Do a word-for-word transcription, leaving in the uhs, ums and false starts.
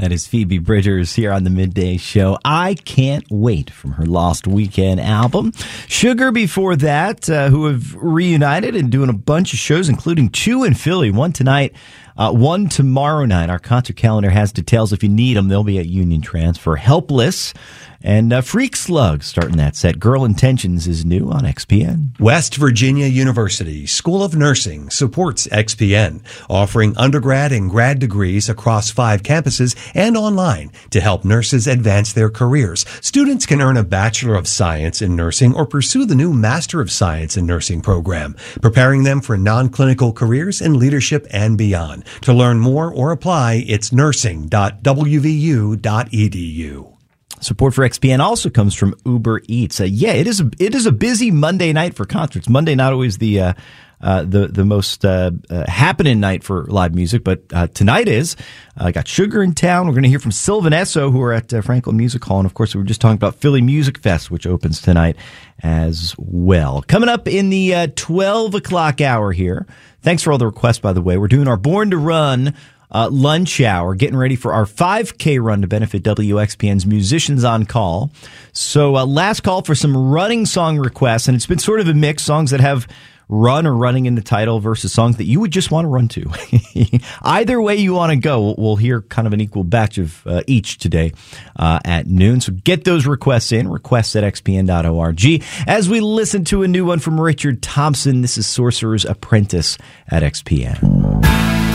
That is Phoebe Bridgers here on the Midday Show. I Can't Wait from her Lost Weekend album. Sugar before that, uh, who have reunited and doing a bunch of shows, including two in Philly, one tonight, uh, one tomorrow night. Our concert calendar has details. If you need them, they'll be at Union Transfer. Helpless and uh, Freak Slug starting that set. Girl Intentions is new on X P N. West Virginia University School of Nursing supports X P N, offering undergrad and grad degrees across five campuses and online to help nurses advance their careers. Students can earn a Bachelor of Science in Nursing or pursue the new Master of Science in Nursing program, preparing them for non-clinical careers in leadership and beyond. To learn more or apply, it's nursing dot w v u dot e d u. Support for X P N also comes from Uber Eats. Uh, yeah, it is a it is a busy Monday night for concerts. Monday not always the uh, uh, the the most uh, uh, happening night for live music, but uh, tonight is. I uh, got Sugar in town. We're going to hear from Sylvan Esso, who are at uh, Franklin Music Hall, and of course we were just talking about Philly Music Fest, which opens tonight as well. Coming up in the uh, twelve o'clock hour here. Thanks for all the requests, by the way. We're doing our Born to Run Uh, lunch hour, getting ready for our five K run to benefit W X P N's Musicians on Call. So uh, last call for some running song requests, and it's been sort of a mix, songs that have run or running in the title versus songs that you would just want to run to. Either way you want to go, we'll hear kind of an equal batch of uh, each today uh, at noon. So get those requests in, requests at x p n dot org. As we listen to a new one from Richard Thompson, this is Sorcerer's Apprentice at X P N.